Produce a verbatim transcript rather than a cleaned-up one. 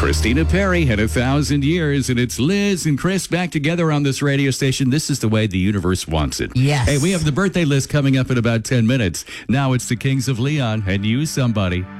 Christina Perri had a thousand years, and it's Liz and Chris back together on this radio station. This is the way the universe wants it. Yes. Hey, we have the birthday list coming up in about ten minutes. Now it's the Kings of Leon and You Somebody.